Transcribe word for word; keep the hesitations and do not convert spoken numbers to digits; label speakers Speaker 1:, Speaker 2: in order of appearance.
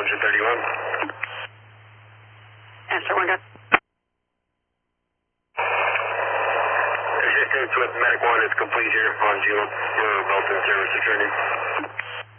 Speaker 1: Roger, thirty-one.
Speaker 2: Answer window.
Speaker 1: Assistance with Medic one is complete here on Jewel for Belton service returning.